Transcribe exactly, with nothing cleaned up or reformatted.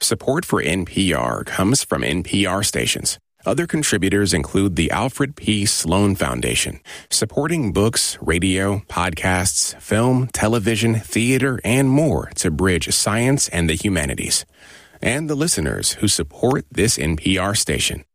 Support for N P R comes from N P R stations. Other contributors include the Alfred P. Sloan Foundation, supporting books, radio, podcasts, film, television, theater, and more to bridge science and the humanities. And the listeners who support this N P R station.